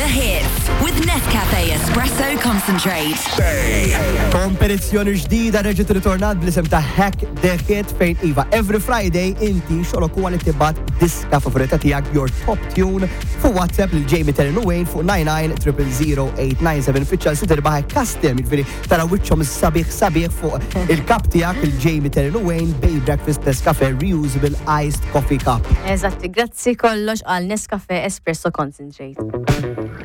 The hits with Nescafe Espresso Concentrate. Kompetizzjoni ġdida reġgħet ritornat bl-isem ta' Hack the Hit fejn iva every Friday inti xogħolok huwa li tibgħat diska favorita tiegħek your top tune fuq WhatsApp lil Jamie Terry Wayne fuq 99000897 fiċċal si tirbaħ custom jiġifieri tara wiċċhom sabiħ fuq il-kap tiegħek il-Jamie Terry Wayne Bay Breakfast Nescafe Reusable Iced Coffee Cup. Eżatti, grazzi kollox għal Nescafe Espresso Concentrate.